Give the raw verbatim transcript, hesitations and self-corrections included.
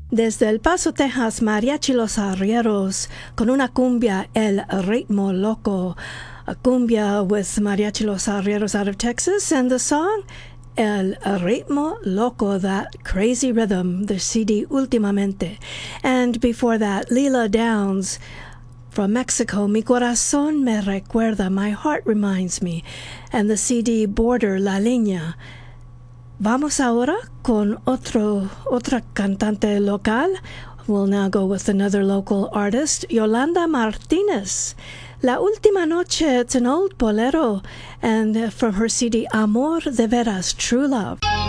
Desde El Paso, Texas, Mariachi Los Arrieros con una cumbia, El Ritmo Loco. A cumbia with Mariachi Los Arrieros out of Texas, and the song El Ritmo Loco, that crazy rhythm, the C D Ultimamente. And before that, Leela Downs from Mexico, Mi Corazón Me Recuerda, My Heart Reminds Me, and the C D Border, La Línea. Vamos ahora con otro, otra cantante local. We'll now go with another local artist, Yolanda Martinez. La Última Noche, it's an old bolero, and from her C D Amor de Veras, True Love.